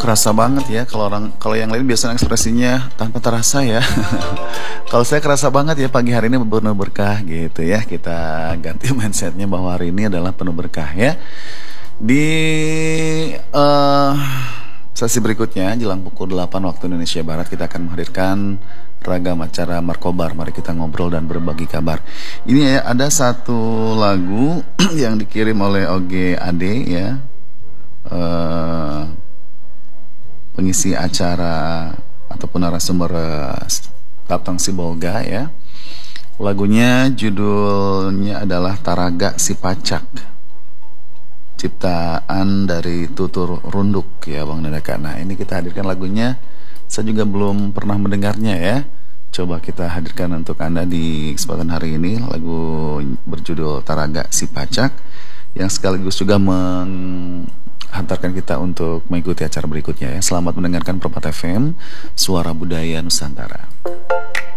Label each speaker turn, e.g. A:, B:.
A: kerasa banget ya kalau yang lain biasanya ekspresinya tanpa terasa ya. Kalau saya kerasa banget ya pagi hari ini penuh berkah gitu ya. Kita ganti mindsetnya bahwa hari ini adalah penuh berkah ya. Di sesi berikutnya jelang pukul 8 waktu Indonesia Barat kita akan menghadirkan ragam acara Markobar. Mari kita ngobrol dan berbagi kabar. Ini ya ada satu lagu yang dikirim oleh Oge Ade ya. Pengisi acara ataupun narasumber Kaptang Sibolga ya. Lagunya judulnya adalah Taraga Si Pacak, ciptaan dari Tutur Runduk ya Bang Nedaka. Nah ini kita hadirkan lagunya. Saya juga belum pernah mendengarnya ya. Coba kita hadirkan untuk Anda di kesempatan hari ini. Lagu berjudul Taraga Si Pacak, yang sekaligus juga menghantarkan kita untuk mengikuti acara berikutnya ya. Selamat mendengarkan Permata FM, Suara Budaya Nusantara.